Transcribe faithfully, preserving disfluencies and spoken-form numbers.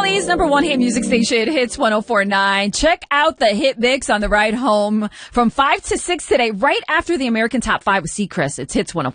Philly's number one hit music station, Hits one oh four point nine. Check out the hit mix on the ride home from five to six today, right after the American Top five with Seacrest. It's Hits one oh four.